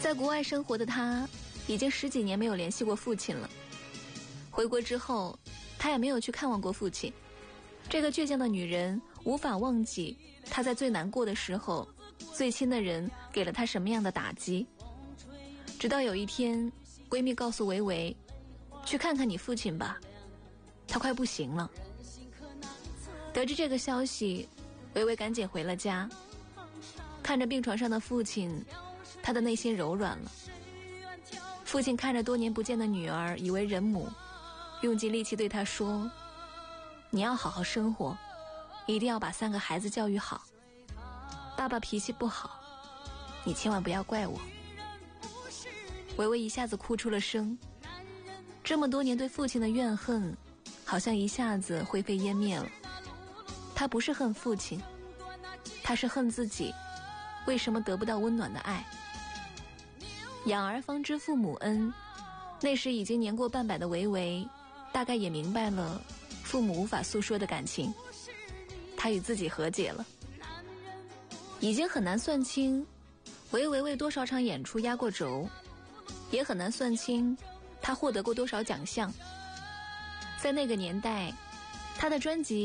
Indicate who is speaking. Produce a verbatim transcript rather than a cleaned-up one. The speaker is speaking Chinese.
Speaker 1: 在国外生活的她已经十几年没有联系过父亲了。回国之后，她也没有去看望过父亲。这个倔强的女人无法忘记她在最难过的时候，最亲的人给了她什么样的打击。直到有一天，闺蜜告诉维维，去看看你父亲吧，他快不行了。得知这个消息，维维赶紧回了家，看着病床上的父亲，她的内心柔软了。父亲看着多年不见的女儿，以为人母，用尽力气对她说，你要好好生活，一定要把三个孩子教育好。爸爸脾气不好，你千万不要怪我。维维一下子哭出了声，这么多年对父亲的怨恨好像一下子灰飞烟灭了。他不是恨父亲，他是恨自己为什么得不到温暖的爱。养儿方知父母恩，那时已经年过半百的维维大概也明白了父母无法诉说的感情，他与自己和解了。已经很难算清维维为多少场演出压过轴，也很难算清他获得过多少奖项。在那个年代，他的专辑